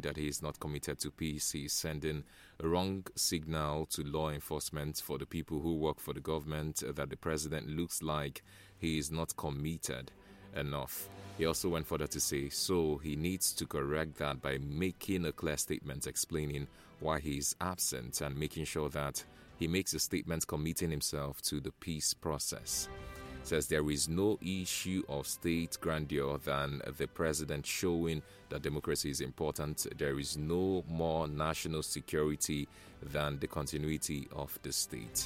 that he is not committed to peace. He is sending a wrong signal to law enforcement for the people who work for the government that the president looks like he is not committed enough. He also went further to say, so he needs to correct that by making a clear statement explaining why he is absent and making sure that he makes a statement committing himself to the peace process. Says there is no issue of state grandeur than the president showing that democracy is important. There is no more national security than the continuity of the state.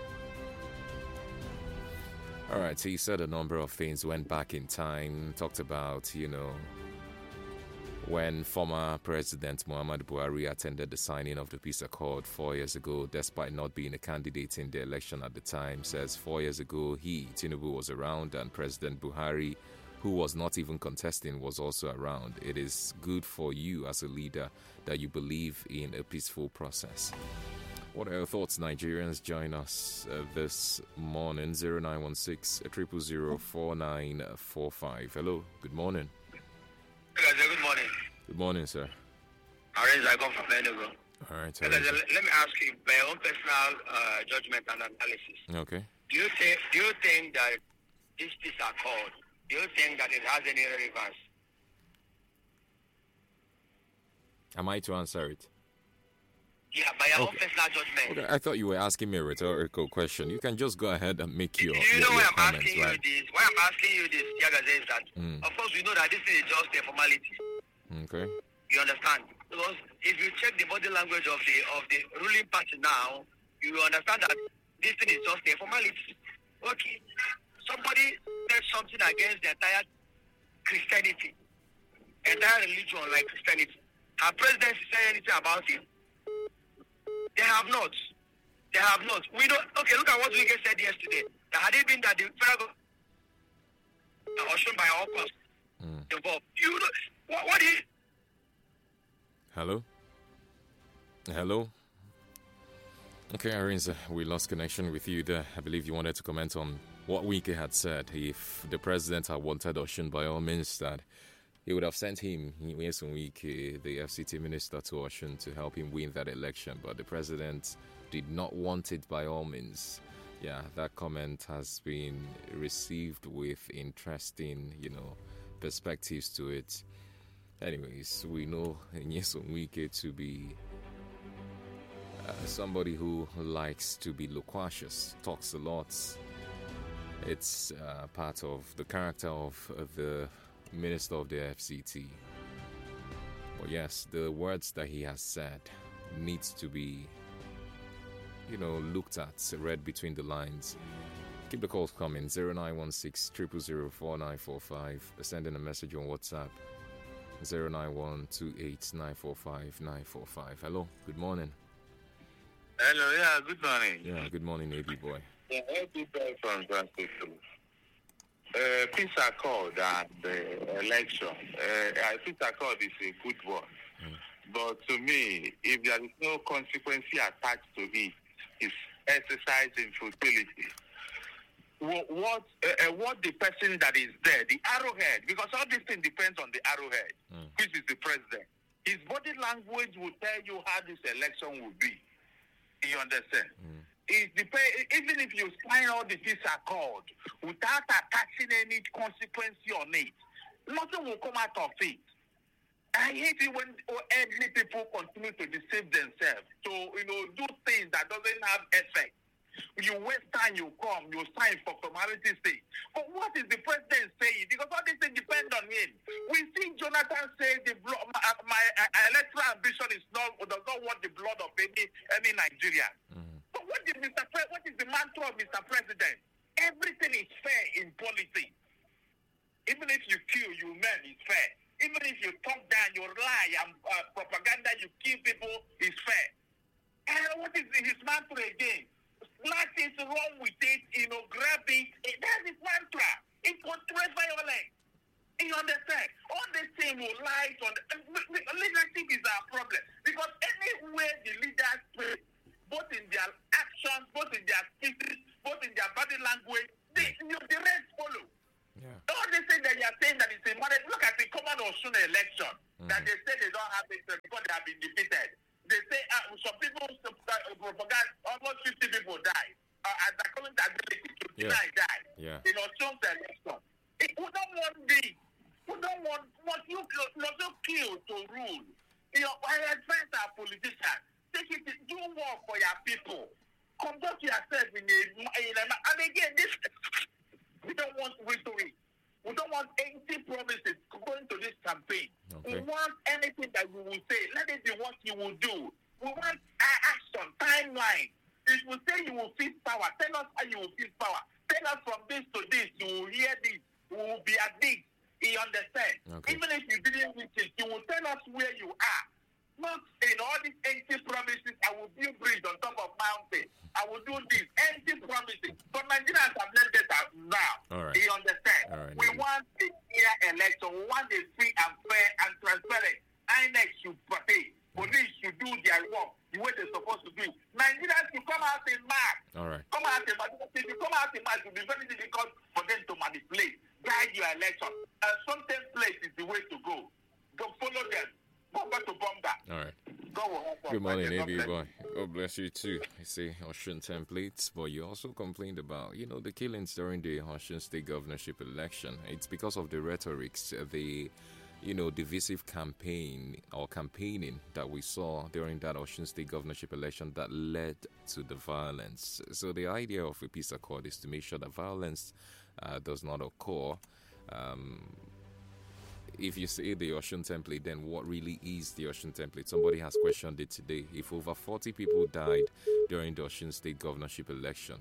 All right, he said a number of things, went back in time, talked about, when former President Muhammadu Buhari attended the signing of the peace accord 4 years ago, despite not being a candidate in the election at the time. Says 4 years ago, Tinubu, was around, and President Buhari, who was not even contesting, was also around. It is good for you as a leader that you believe in a peaceful process. What are your thoughts, Nigerians? Join us this morning, 0916 000 4945. Hello, good morning. Good morning. Good morning, sir. I come from Enugu. All right. Let me ask you my own personal judgment and analysis. Okay. Do you think that this peace accord, do you think that it has any relevance? Am I to answer it? Yeah, by your own personal judgment. Okay, I thought you were asking me a rhetorical question. You can just go ahead and make your you know your why I'm comments, asking right? you this? Why I'm asking you this, Yagaze, is that of course we know that this is just a formality. Okay. You understand? Because if you check the body language of the ruling party now, you will understand that this thing is just a formality. Okay. Somebody said something against the entire Christianity, entire religion like Christianity. Our president said anything about it? They have not. They have not. We don't. Okay, look at what Wike said yesterday. That had it been that the federal government was shown by all costs involved. You know, what is? Hello? Hello? Okay, Arinza, we lost connection with you there. I believe you wanted to comment on what Wike had said. If the president had wanted Oshun, by all means, that he would have sent him, Wike, the FCT minister, to Oshun to help him win that election. But the president did not want it by all means. Yeah, that comment has been received with interesting, perspectives to it. Anyways, we know Nyesom Wike to be somebody who likes to be loquacious, talks a lot. It's part of the character of the Minister of the FCT. But yes, the words that he has said needs to be, looked at, read between the lines. Keep the calls coming, 0916 000 4945. Sending a message on WhatsApp, 09128945945. Hello, good morning. Hello, yeah, good morning. Yeah, good morning, AB boy. Yeah, AB boy from Francisco. Peace accord and the election. Peace accord is a good one. But to me, if there is no consequence attached to it, it's exercise in futility. What the person that is there, the arrowhead, because all this thing depends on the arrowhead, which is the president. His body language will tell you how this election will be. You understand? It depends. Even if you sign all the peace accord without attaching any consequence on it, nothing will come out of it. I hate it when elderly people continue to deceive themselves to do things that doesn't have effect. You waste time, you come, you sign for formality's sake. But what is the president saying? Because all this thing depends on him. We see Jonathan say my electoral ambition does not want the blood of any Nigerian. But what is the mantra of Mr. President? Everything is fair in politics. Even if you kill, you men, it's fair. Even if you talk down, you lie, and propaganda, you kill people, it's fair. And what is his mantra again? Nothing's wrong with it, grab it. That's his mantra. It portrays violence. You understand? All this thing will lie on leadership is our problem. Because anywhere the leaders play, both in their actions, both in their speeches, both in their body language, the rest follow. Yeah. All this thing that you are saying that it's a marriage, look at the common Osun election that they say they don't have it. because they have been defeated. They say some people propaganda, almost 50 people died. According to ability, 59 died. Yeah. In Osun's election. We don't want this. We don't want you kill to rule. I advise our politicians, take it, do work for your people. Conduct yourself in a and again, this we don't want rhetoric. We don't want empty promises going to this campaign. Okay. We want anything that you will say. Let it be what you will do. We want action, timeline. If you say you will fix power, tell us how you will fix power. Tell us from this to this, you will hear this, you will be at this. You understand? Okay. Even if you didn't reach it, you will tell us where you are. Not in all these empty promises, I will build bridge on top of mountain. I will do this. Empty promises. But Nigerians have learned that now. All right. You understand? All right, We want a fair election. We want a free and fair and transparent. INEC should partake. Police should do their work the way they're supposed to do. Nigerians should come out in mass. All right. Come out in mass. If you come out in mass, it will be very difficult for them to manipulate, guide your election. Some place is the way to go. Go follow them. Bomber to bomber. All right. Go on. Good morning, AV boy. God bless you too. I say Osun templates, but you also complained about, the killings during the Osun State governorship election. It's because of the rhetorics, the divisive campaigning that we saw during that Osun State governorship election that led to the violence. So the idea of a peace accord is to make sure that violence does not occur. If you say the Osun template, then what really is the Osun template? Somebody has questioned it today. If over 40 people died during the Osun State governorship election,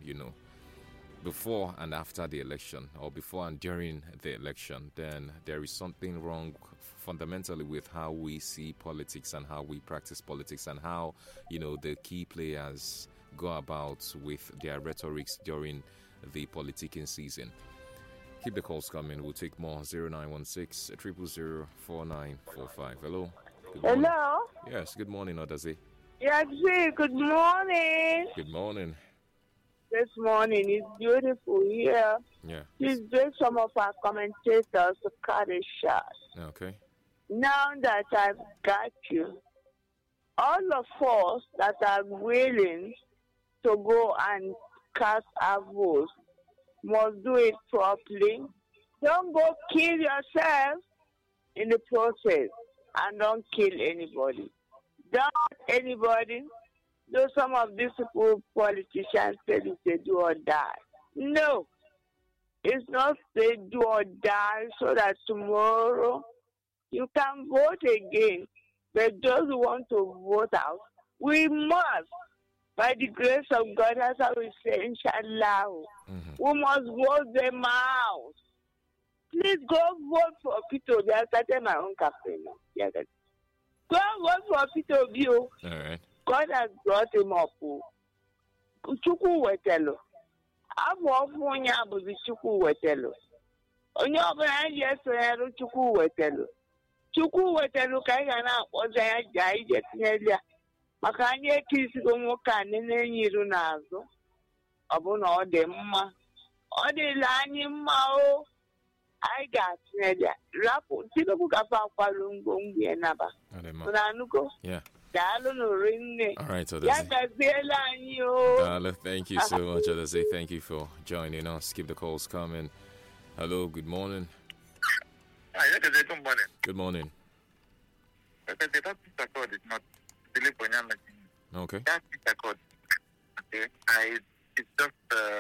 before and after the election, or before and during the election, then there is something wrong fundamentally with how we see politics and how we practice politics and how, the key players go about with their rhetorics during the politicking season. Keep the calls coming. We'll take more. 0916 000 4945. Hello. Good morning. Hello. Yes. Good morning, Odazi. Yes, good morning. Good morning. This morning is beautiful here. Yeah. Please break some of our commentators to cut a shot. Okay. Now that I've got you, all of us that are willing to go and cast our votes must do it properly. Don't go kill yourself in the process and don't kill anybody. Don't anybody. Though some of these people, politicians say they do or die. No. It's not they do or die so that tomorrow you can vote again. But those who want to vote out, we must. By the grace of God, as I will say, inshallah, we must vote them out. Please go vote for Peter. I started my own campaign. Yeah, go vote for Peter Bio. All right. God has brought him up. Chukwu wetelo. Abụ ọfụ onye abụzi Chukwu wetelo. Onye ọbụla ji esonyere Chukwu wetelo. Chukwu wetelo ka anyị ga na-akpọza ya ji anyị je tinyere ya. Maka anyị ekirisigo nwoke a na-enye iru n'azụ. Ọ bụ na ọ dị mma. Ọ dịla anyị mma o. Anyị ga-atinyere ya. Rapụ Tinubu gafe akwalụ ngwongwo ya naba. Ụnanụgo? Yeah. All right, so thank you so much, Odaze. Thank you for joining us. Keep the calls coming. Hello, good morning. Good morning. Good morning. That peace accord is not okay. That peace accord, okay, it's just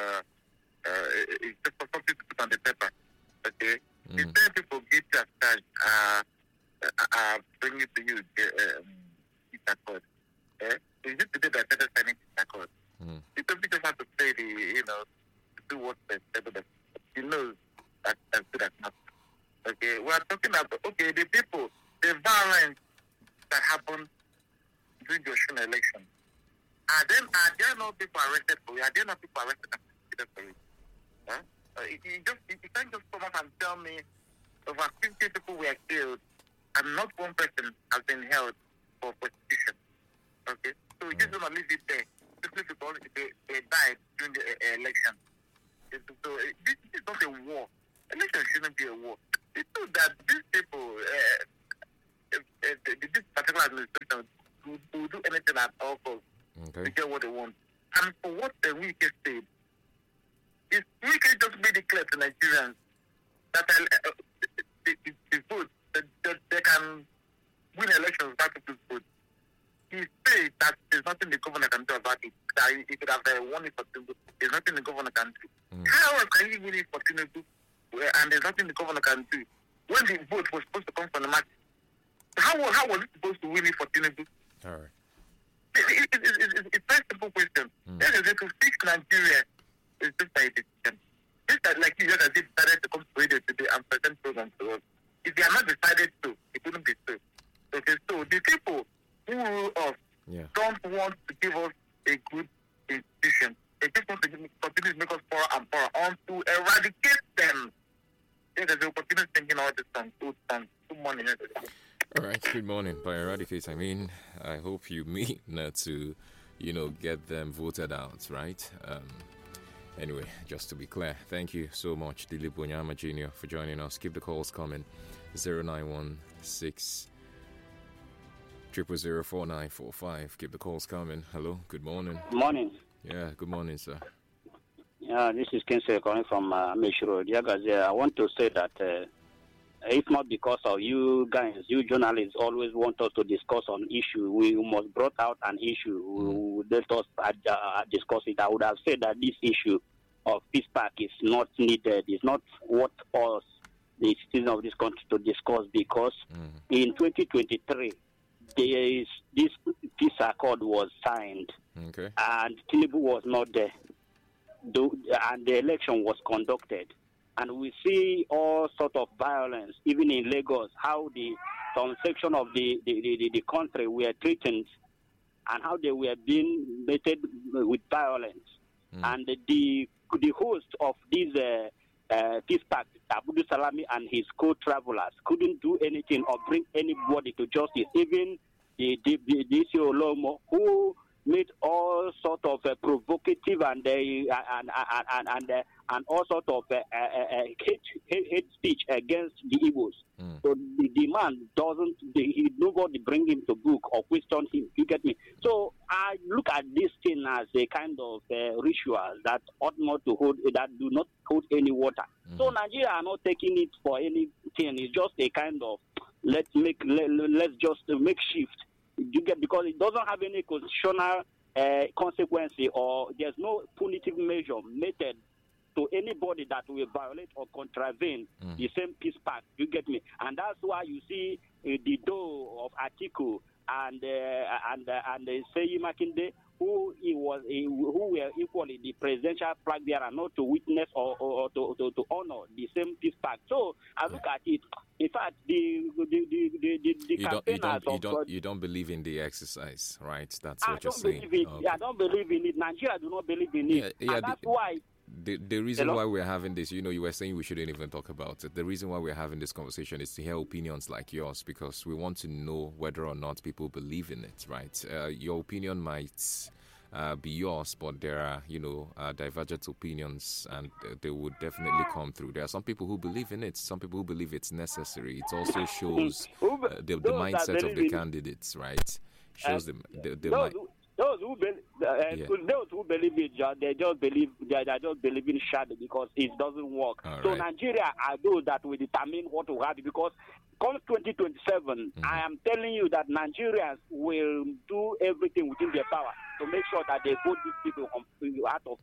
for something to put on the paper, okay. Instead people get charged, bring it to you. Accord. Is it today that they're signing this accord? You don't just have to play to do what they but that's good as not. Okay, we are talking about, the people, the violence that happened during the Osun election. Are there no people arrested for it? Are there no people arrested and convicted for it? You can't just come up and tell me over 50 people were killed and not one person has been held for prostitution. Okay? So we're just going to leave it there. Simply because they died during the election. So this is not a war. Election shouldn't be a war. It's true that these people, this particular administration will do anything at all costs to get what they want. And for what the Wike said, if we can just be declared to Nigerians that the vote, that they can win elections without people's vote, he said that there's nothing the governor can do about it. That he could have won it for Tinubu. There's nothing the governor can do. How else can he win it for Tinubu? And there's nothing the governor can do when the vote was supposed to come from the market? How was it supposed to win it for Tinubu? All right. It's a very simple question. That is, to fix Nigeria is just a decision. Just like you just decided to come to radio today and present programs to us. If they are not decided to, it wouldn't be so. Okay, so the people who rule us don't want to give us a good institution. They just want to continue to make us poorer and poorer. On to eradicate them. Yes, they will continue thinking all this time. Good morning. All right, good morning. By eradicate, I mean, I hope you mean to, get them voted out, right? Anyway, just to be clear, thank you so much, Dilip Onyama Jr., for joining us. Keep the calls coming. 0916 0004945. Keep the calls coming. Hello, good morning. Good morning. Yeah, good morning, sir. Yeah, this is Kensei calling from Amish Road. Yeah, guys, I want to say that if not because of you guys, you journalists always want us to discuss on issue, we must brought out an issue. Let us discuss it. I would have said that this issue of peace pact is not needed. It's not what us, the citizens of this country, to discuss, because in 2023, this peace accord was signed, and Tinubu was not there, and the election was conducted. And we see all sort of violence, even in Lagos, how some section of the country were threatened and how they were being treated with violence. And the host of this peace pact, Abudu Salami and his co-travelers, couldn't do anything or bring anybody to justice. Even the DCO Lomo, who made all sort of provocative and all sort of hate speech against the Igbos. So the man nobody bring him to book or question him. You get me? So I look at this thing as a kind of ritual that ought not to hold, that do not hold any water. So Nigeria are not taking it for anything. It's just a kind of let's just make shift. You get, because it doesn't have any constitutional consequence, or there's no punitive measure method to anybody that will violate or contravene the same peace pact. You get me? And that's why you see the door of Atiku and Seyi Makinde, who were equally the presidential flag bearer, not to witness or to honor the same peace pact. So I look at it. In fact, the campaigners you don't believe in the exercise, right? That's what you're saying. I don't believe in it. Nigeria do not believe in it, and that's why. The reason why we're having this, you were saying we shouldn't even talk about it. The reason why we're having this conversation is to hear opinions like yours, because we want to know whether or not people believe in it, right? Your opinion might be yours, but there are, divergent opinions, and they would definitely come through. There are some people who believe in it, some people who believe it's necessary. It also shows the mindset of the candidates, right? Shows them Those who believe it, they just believe in shadow, because it doesn't work. So Nigeria are those that will determine what will happen, because come 2027, I am telling you that Nigerians will do everything within their power to make sure that they vote these people out of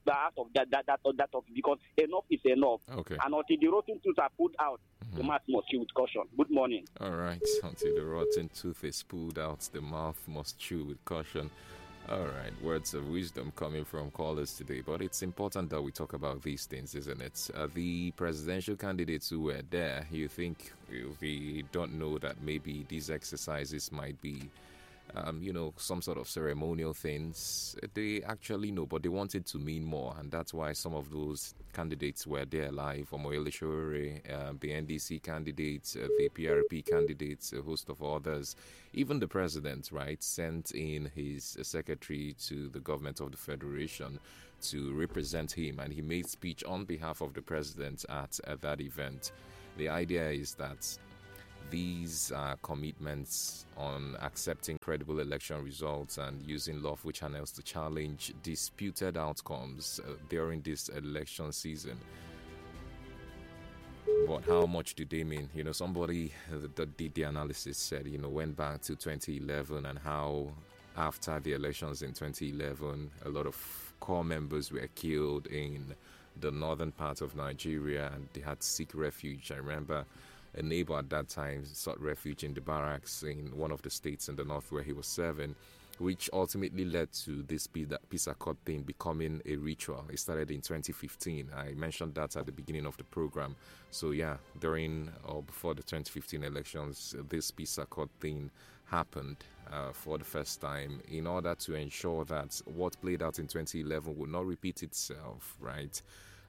that, because enough is enough. And until the rotten tooth are put out, the mouth must chew with caution. Good morning. All right. Until the rotten tooth is pulled out, the mouth must chew with caution. All right. Words of wisdom coming from callers today. But it's important that we talk about these things, isn't it? The presidential candidates who were there, you think we don't know that maybe these exercises might be some sort of ceremonial things. They actually know, but they wanted to mean more, and that's why some of those candidates were there live. Omoyele Sowore, the NDC candidates, the PRP candidates, a host of others. Even the president, right, sent in his secretary to the government of the Federation to represent him, and he made speech on behalf of the president at that event. The idea is that these commitments on accepting credible election results and using lawful channels to challenge disputed outcomes during this election season. But how much do they mean? Somebody that did the analysis said, went back to 2011 and how after the elections in 2011, a lot of core members were killed in the northern part of Nigeria and they had to seek refuge. I remember a neighbor at that time sought refuge in the barracks in one of the states in the north where he was serving, which ultimately led to this peace accord thing becoming a ritual. It started in 2015. I mentioned that at the beginning of the program. So yeah, during or before the 2015 elections, this peace accord thing happened for the first time in order to ensure that what played out in 2011 would not repeat itself, right?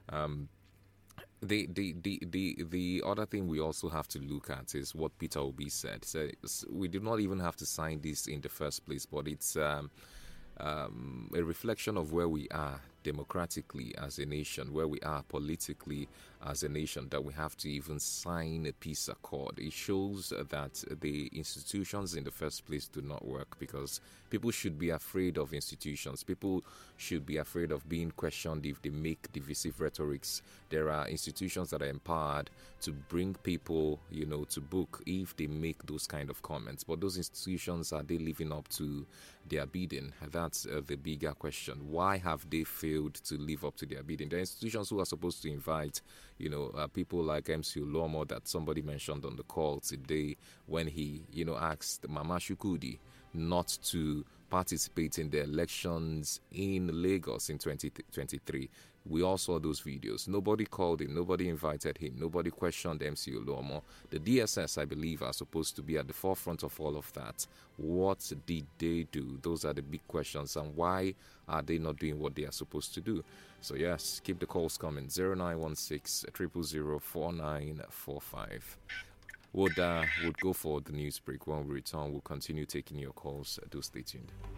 The other thing we also have to look at is what Peter Obi said. So we did not even have to sign this in the first place, but it's a reflection of where we are democratically as a nation, where we are politically as a nation, that we have to even sign a peace accord. It shows that the institutions in the first place do not work, because people should be afraid of institutions. People should be afraid of being questioned if they make divisive rhetorics. There are institutions that are empowered to bring people, to book if they make those kind of comments. But those institutions, are they living up to their bidding? That's the bigger question. Why have they failed to live up to their bidding? The institutions who are supposed to invite, people like MC Uluomo that somebody mentioned on the call today when he, asked Mama Shukudi not to participate in the elections in Lagos in 2023. We all saw those videos. Nobody called him. Nobody invited him. Nobody questioned MC Uluomo. The DSS, I believe, are supposed to be at the forefront of all of that. What did they do? Those are the big questions. And why are they not doing what they are supposed to do? So, yes, keep the calls coming. 0916 000 4945. Would go for the news break. When we return, we'll continue taking your calls. Do stay tuned.